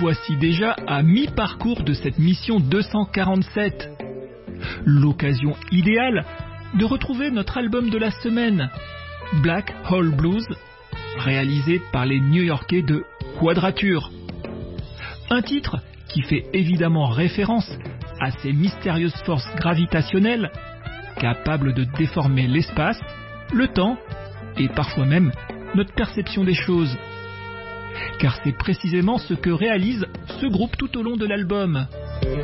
voici déjà à mi-parcours de cette mission 247. L'occasion idéale de retrouver notre album de la semaine, Black Hole Blues, réalisé par les New-Yorkais de Quadrature. Un titre qui fait évidemment référence à ces mystérieuses forces gravitationnelles capables de déformer l'espace, le temps et parfois même notre perception des choses. Car c'est précisément ce que réalise ce groupe tout au long de l'album.